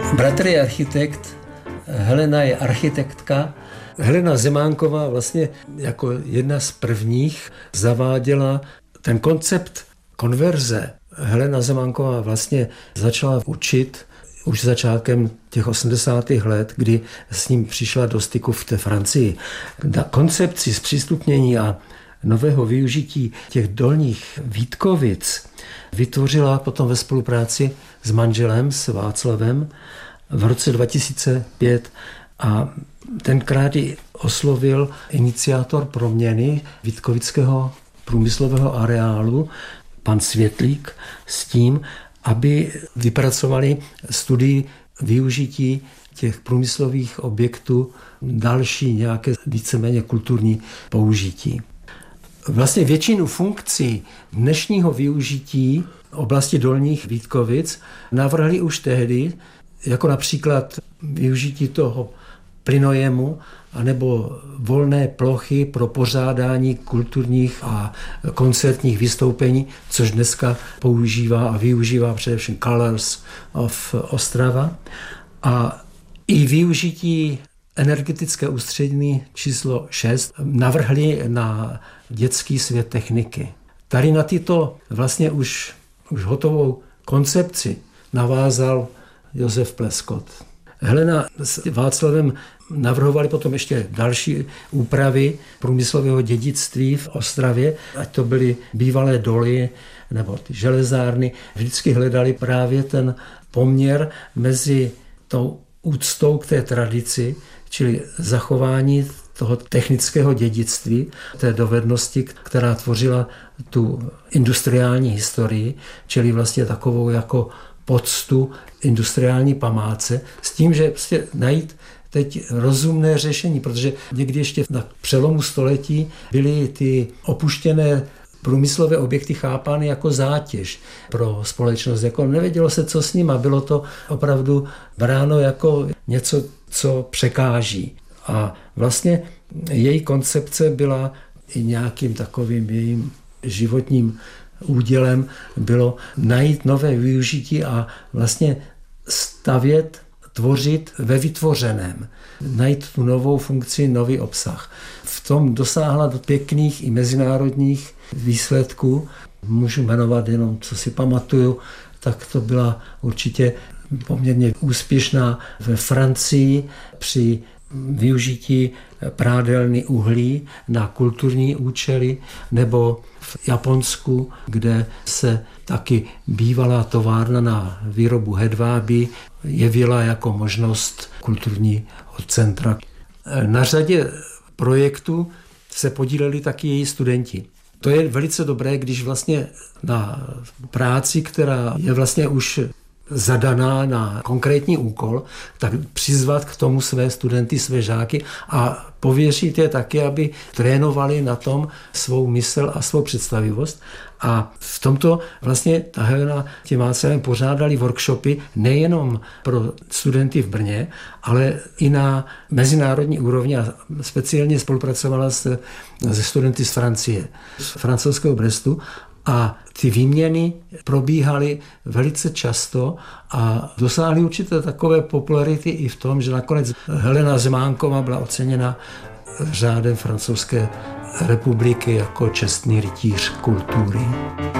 Bratr je architekt, Helena je architektka. Helena Zemánková vlastně jako jedna z prvních zaváděla ten koncept konverze. Helena Zemánková vlastně začala učit už začátkem těch 80. let, kdy s ním přišla do styku v té Francii. Na koncepci zpřístupnění a nového využití těch dolních Vítkovic vytvořila potom ve spolupráci s manželem, s Václavem, v roce 2005 a tenkrát ji oslovil iniciátor proměny Vítkovického průmyslového areálu, pan Světlík, s tím, aby vypracovali studii využití těch průmyslových objektů další nějaké víceméně kulturní použití. Vlastně většinu funkcí dnešního využití oblasti dolních Vítkovic navrhli už tehdy, jako například využití toho plynojemu anebo volné plochy pro pořádání kulturních a koncertních vystoupení, což dneska používá a využívá především Colors of Ostrava. A i využití energetické ústřední číslo 6 navrhli na dětský svět techniky. Tady na tyto vlastně už hotovou koncepci navázal Josef Pleskot. Helena s Václavem navrhovali potom ještě další úpravy průmyslového dědictví v Ostravě, ať to byly bývalé doly nebo ty železárny. Vždycky hledali právě ten poměr mezi tou úctou k té tradici, čili zachování toho technického dědictví, té dovednosti, která tvořila tu industriální historii, čili vlastně takovou jako poctu industriální památce, s tím, že prostě najít teď rozumné řešení, protože někdy ještě na přelomu století byly ty opuštěné průmyslové objekty chápány jako zátěž pro společnost. Jako nevědělo se, co s nima. Bylo to opravdu bráno jako něco, co překáží. A vlastně její koncepce byla i nějakým takovým jejím životním údělem bylo najít nové využití a vlastně stavět, tvořit ve vytvořeném. Najít tu novou funkci, nový obsah. V tom dosáhla do pěkných i mezinárodních výsledků. Můžu jmenovat jenom, co si pamatuju, tak to byla určitě poměrně úspěšná ve Francii při využití prádelny uhlí na kulturní účely, nebo v Japonsku, kde se taky bývalá továrna na výrobu hedvábí jevila jako možnost kulturního centra. Na řadě projektů se podíleli taky její studenti. To je velice dobré, když vlastně na práci, která je vlastně už zadaná na konkrétní úkol, tak přizvat k tomu své studenty, své žáky a pověřit je taky, aby trénovali na tom svou mysl a svou představivost. A v tomto vlastně ta Helena tím Václavem pořádali workshopy nejenom pro studenty v Brně, ale i na mezinárodní úrovni a speciálně spolupracovala se studenty z Francie, z francouzského Brestu. A ty výměny probíhaly velice často a dosáhly určité takové popularity i v tom, že nakonec Helena Zemánková byla oceněna řádem Francouzské republiky jako čestný rytíř kultury.